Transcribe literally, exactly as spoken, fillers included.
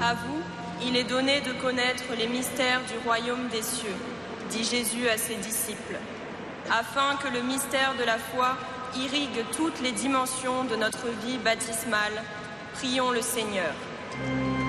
À vous, il est donné de connaître les mystères du royaume des cieux, dit Jésus à ses disciples, afin que le mystère de la foi irrigue toutes les dimensions de notre vie baptismale. Prions le Seigneur.